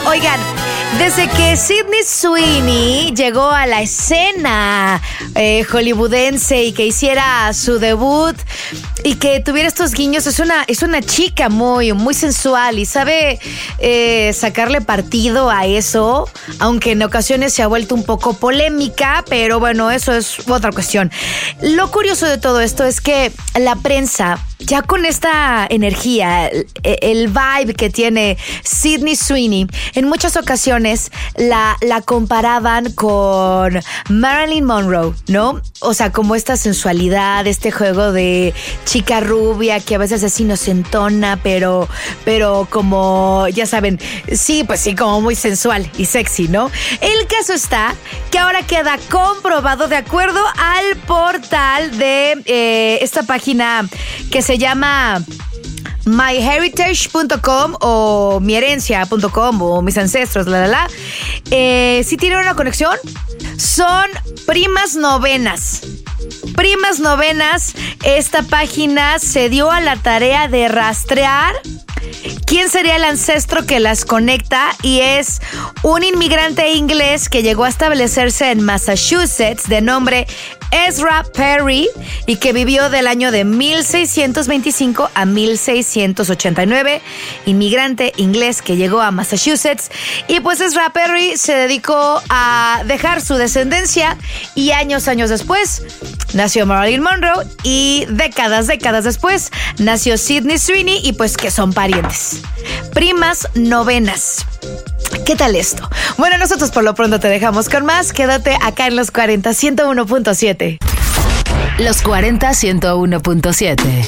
Oigan, desde que Sydney Sweeney llegó a la escena hollywoodense y que hiciera su debut y que tuviera estos guiños, es una chica muy, muy sensual y sabe sacarle partido a eso, aunque en ocasiones se ha vuelto un poco polémica, pero bueno, eso es otra cuestión. Lo curioso de todo esto es que la prensa, ya con esta energía, el vibe que tiene Sydney Sweeney, en muchas ocasiones la comparaban con Marilyn Monroe, ¿no? O sea, como esta sensualidad, este juego de chica rubia que a veces es inocentona, pero como, ya saben, sí, pues sí, como muy sensual y sexy, ¿no? El caso está que ahora queda comprobado de acuerdo al portal de esta página que se llama myheritage.com o miherencia.com o mis ancestros, si tienen una conexión, son primas novenas. Primas novenas, esta página se dio a la tarea de rastrear quién sería el ancestro que las conecta y es un inmigrante inglés que llegó a establecerse en Massachusetts de nombre Ezra Perry y que vivió del año de 1625 a 1689, inmigrante inglés que llegó a Massachusetts. Y pues Ezra Perry se dedicó a dejar su descendencia y años después nació Marilyn Monroe y décadas después nació Sydney Sweeney y pues que son parientes. Primas novenas. ¿Qué tal esto? Bueno, nosotros por lo pronto te dejamos con más. Quédate acá en Los 40 101.7. Los 40 101.7.